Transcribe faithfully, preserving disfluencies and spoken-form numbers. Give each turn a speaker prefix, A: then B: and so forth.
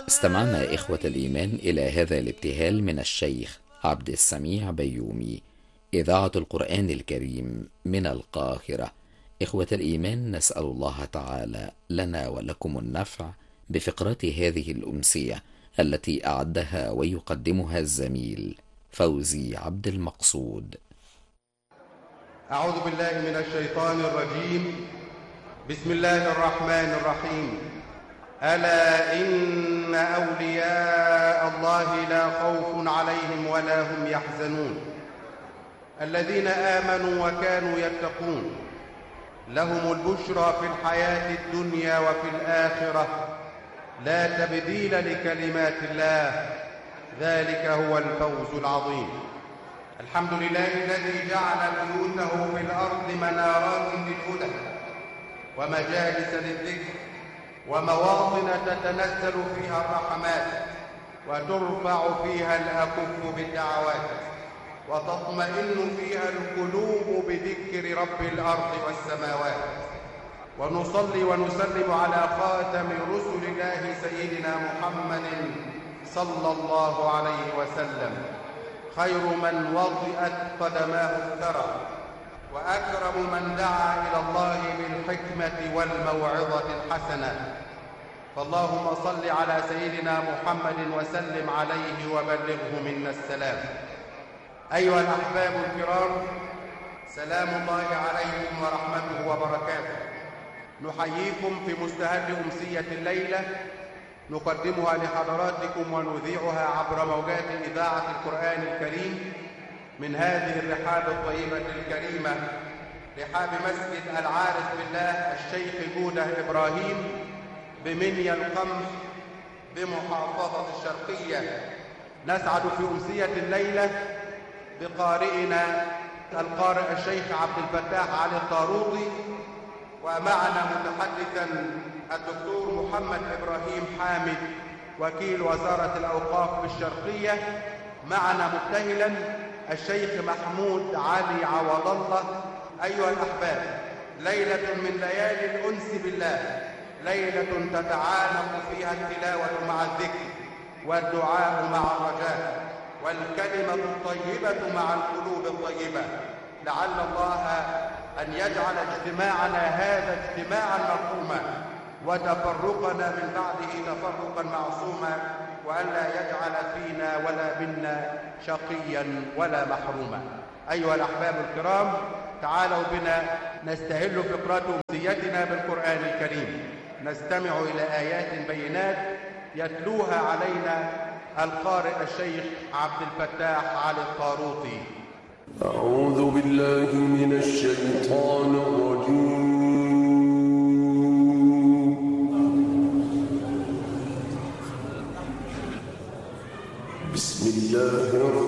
A: استمعنا إخوة الإيمان إلى هذا الابتهال من الشيخ عبد السميع بيومي، إذاعة القرآن الكريم من القاهرة. إخوة الإيمان، نسأل الله تعالى لنا ولكم النفع بفقرات هذه الأمسية التي أعدها ويقدمها الزميل فوزي عبد المقصود.
B: أعوذ بالله من الشيطان الرجيم. بسم الله الرحمن الرحيم. ألا إن أولياء الله لا خوف عليهم ولا هم يحزنون الذين آمنوا وكانوا يتقون لهم البشرى في الحياة الدنيا وفي الآخرة لا تبديل لكلمات الله ذلك هو الفوز العظيم. الحمد لله الذي جعل بيوته في الأرض منارات للهدى ومجالس للذكر ومواطن تتنزل فيها الرحمات وترفع فيها الأكف بالدعوات وتطمئن فيها القلوب بذكر رب الأرض والسماوات. ونصلي ونسلم على خاتم رسل الله سيدنا محمد صلى الله عليه وسلم، خير من وطئت قدماه الثرى وأكرم من دعا إلى الله بالحكمة والموعظة الحسنة. فاللهم صل على سيدنا محمد وسلم عليه وبلغه منا السلام. أيها الأحباب الكرام، سلام الله عليكم ورحمته وبركاته. نحييكم في مستهل أمسية الليلة نقدمها لحضراتكم ونذيعها عبر موجات إذاعة القرآن الكريم من هذه الرحاب الطيبة الكريمة، رحاب مسجد العارف بالله الشيخ جودة إبراهيم بمنيا القمح بمحافظة الشرقية. نسعد في أمسية الليلة بقارئنا القارئ الشيخ عبد الفتاح علي الطاروطي، ومعنا متحدثا الدكتور محمد إبراهيم حامد وكيل وزارة الأوقاف بالشرقية، معنا مبتهلا الشيخ محمود علي عوض الله. أيها الأحباب، ليلة من ليالي الأنس بالله، ليلة تتعانق فيها التلاوة مع الذكر والدعاء مع الرجاء والكلمة الطيبة مع القلوب الطيبة. لعل الله أن يجعل اجتماعنا هذا اجتماعا مرحوما وتفرقنا من بعده تفرقا معصوما، وأن لا يجعل فينا ولا منا شقيا ولا محروما. أيها الأحباب الكرام، تعالوا بنا نستهل فقرات أمسيتنا بالقرآن الكريم، نستمع إلى آيات بينات يتلوها علينا القارئ الشيخ عبد الفتاح علي الطاروطي.
C: أعوذ بالله من الشيطان الرجيم. بسم الله